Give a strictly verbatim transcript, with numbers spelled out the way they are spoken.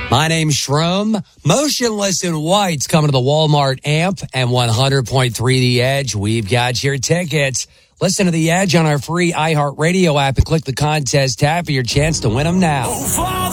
My name's Shroom. Motionless in White's coming to the Walmart Amp and one hundred point three The Edge. We've got your tickets. Listen to The Edge on our free iHeartRadio app and click the contest tab for your chance to win them now.